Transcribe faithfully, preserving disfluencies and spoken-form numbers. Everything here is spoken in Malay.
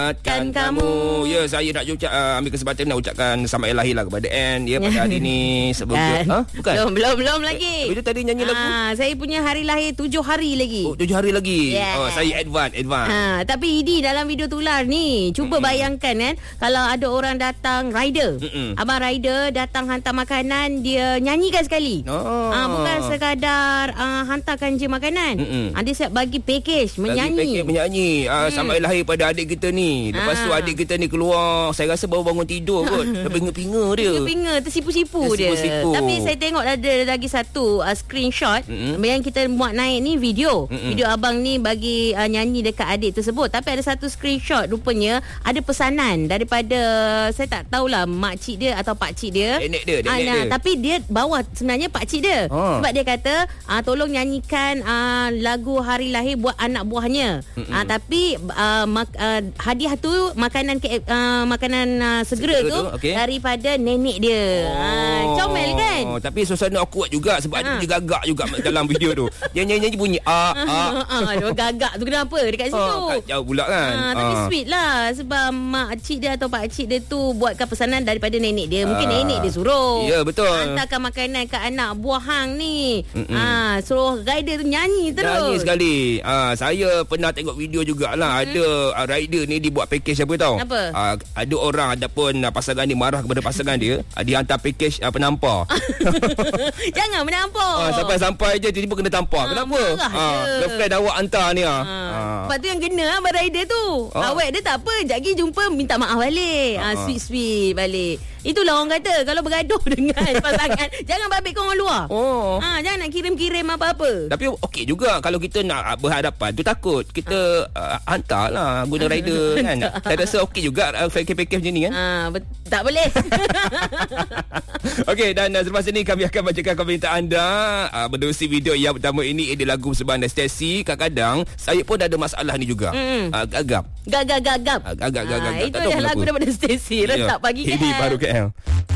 Kan kamu. Ya, saya nak ucap, uh, ambil kesempatan nak ucapkan selamat hari lahir lah kepada Anne ya pada hari ni sebelum kan. Ha? Bukan. Belum belum belum lagi. Bila tadi nyanyi lagu? Ha, saya punya hari lahir tujuh hari lagi. Oh, tujuh hari lagi. Yeah. Oh, saya advance, advance. Ha, tapi Idi dalam video tular ni, cuba mm-mm. bayangkan kan, kalau ada orang datang rider. Mm-mm. Abang rider datang hantar makanan, dia nyanyikan sekali. Oh. Ha, bukan sekadar uh, hantarkan je makanan. Ha, dia siap bagi package menyanyi. Bagi package menyanyi. Uh, hmm. Selamat lahir pada adik kita ni. Lepas ha. tu adik kita ni keluar, saya rasa baru bangun tidur kot. Dah pinga-pinga dia. Pinga-pinga, tersipu-sipu dia. Tersipu-sipu. Tapi saya tengok ada lagi satu uh, screenshot mm-hmm. yang kita muat naik ni video. Mm-hmm. Video abang ni bagi uh, nyanyi dekat adik tersebut. Tapi ada satu screenshot rupanya ada pesanan daripada, saya tak tahulah makcik dia atau pakcik dia. Nenek dia, nenek uh, nah, dia. Tapi dia bawa sebenarnya pakcik dia. Oh. Sebab dia kata uh, tolong nyanyikan uh, lagu hari lahir buat anak buahnya. Mm-hmm. Uh, tapi uh, mak, uh, hadiah tu makanan ke, uh, makanan uh, segera, segera tu, tu okay. daripada nenek dia. Oh. Uh, comel kan? Oh, tapi suasana awkward juga sebab uh. dia gagak juga dalam video tu. Dia nyanyi-nyanyi bunyi a a. Ah, dia gagak tu kenapa dekat situ? Oh, kat jauh pula kan. Uh, tapi uh. sweet lah sebab mak cik dia atau pak cik dia tu buatkan pesanan daripada nenek dia. Mungkin uh. nenek dia suruh. Ya, betul. Hantarkan makanan kat anak buah hang ni. Ah, uh, suruh rider tu nyanyi terus. Nyanyi sekali. Ah, uh, saya pernah tengok video jugalah. Hmm. Ada uh, rider ni dibuat package apa tau? Apa? Uh, ada orang ataupun uh, pasangan ni marah kepada pasangan dia, uh, dia hantar package uh, penampar. Jangan menampar. Uh, sampai-sampai je tiba-tiba kena tampar. Uh, Kenapa? Uh, girlfriend awak hantar ni ah. Uh. Uh. Lepas tu yang kena abang rider tu. Uh. Awak dia tak apa, jap lagi jumpa minta maaf balik. Ah, uh. uh, sweet-sweet balik. Itulah orang kata kalau bergaduh dengan pasangan jangan babit kau orang luar. Oh. Ha, jangan nak kirim-kirim apa-apa. Tapi okey juga kalau kita nak berhadapan tu takut kita uh, hantarlah guna rider kan. Saya rasa okey juga uh, package-package macam ni kan. Ha, bet- tak boleh. Okey, dan uh, selepas ini kami akan bacakan komentar anda uh, menerusi video yang pertama ini adalah lagu bersama Anastasia. Kadang-kadang saya pun ada masalah ni juga. Mm. Uh, gagap. Gagap-gagap. Uh, gagap-gagap. Ha, itu adalah lagu daripada Anastasia. Letak pagi kan. Ini baru K L.